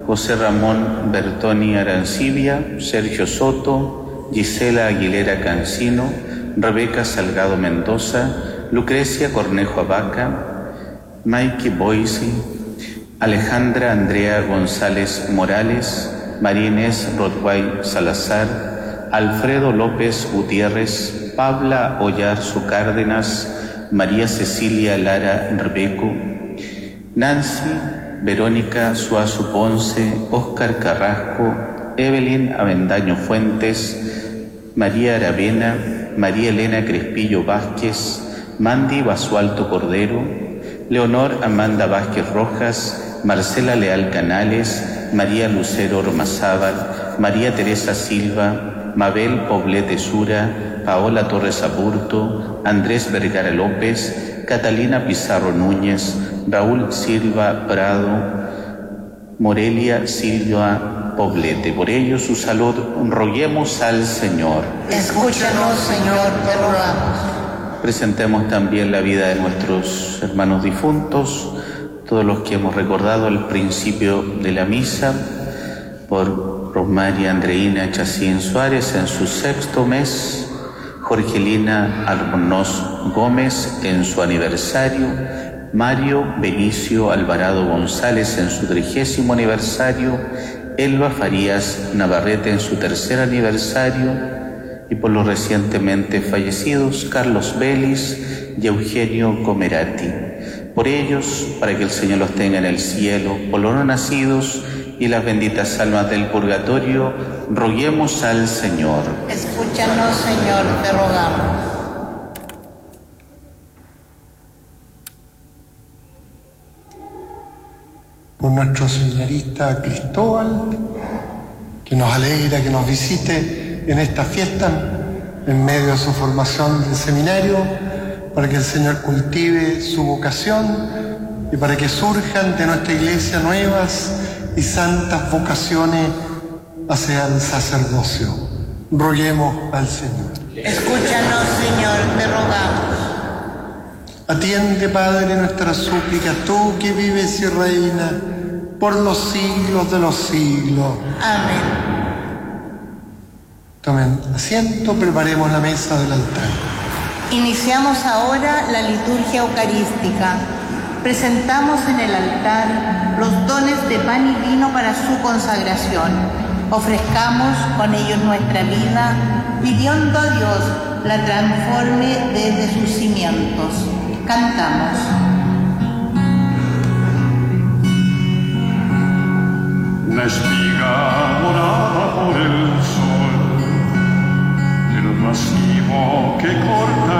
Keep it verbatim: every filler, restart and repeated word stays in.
José Ramón Bertoni Arancibia, Sergio Soto, Gisela Aguilera Cancino, Rebeca Salgado Mendoza, Lucrecia Cornejo Abaca, Maike Boise, Alejandra Andrea González Morales, María Inés Rodway Salazar, Alfredo López Gutiérrez, Pabla Ollarzo Cárdenas, María Cecilia Lara Rebeco, Nancy Verónica Suazo Ponce, Óscar Carrasco, Evelyn Avendaño Fuentes, María Aravena, María Elena Crespillo Vázquez, Mandy Basualto Cordero, Leonor Amanda Vázquez Rojas, Marcela Leal Canales, María Lucero Ormazábal, María Teresa Silva, Mabel Poblete Sura, Paola Torres Aburto, Andrés Vergara López, Catalina Pizarro Núñez, Raúl Silva Prado, Morelia Silva Poblete. Por ello, su salud, roguemos al Señor. Escúchanos, Señor, te rogamos. Presentemos también la vida de nuestros hermanos difuntos, todos los que hemos recordado al principio de la misa, por Rosmaria Andreina Chacín Suárez en su sexto mes, Jorgelina Albornoz Gómez en su aniversario, Mario Benicio Alvarado González en su trigésimo aniversario, Elba Farías Navarrete en su tercer aniversario, y por los recientemente fallecidos Carlos Vélez y Eugenio Comerati. Por ellos, para que el Señor los tenga en el cielo, por los no nacidos y las benditas almas del purgatorio, roguemos al Señor. Escúchanos, Señor, te rogamos. Por nuestro seminarista Cristóbal, que nos alegra que nos visite en esta fiesta, en medio de su formación del seminario, para que el Señor cultive su vocación y para que surjan de nuestra iglesia nuevas y santas vocaciones hacia el sacerdocio. Roguemos al Señor. Escúchanos, Señor, te rogamos. Atiende, Padre, nuestras súplicas, tú que vives y reinas por los siglos de los siglos. Amén. Tomen asiento, preparemos la mesa del altar. Iniciamos ahora la liturgia eucarística. Presentamos en el altar los dones de pan y vino para su consagración. Ofrezcamos con ellos nuestra vida, pidiendo a Dios la transforme desde sus cimientos. Cantamos. La espiga morada por el sol, el racimo que corta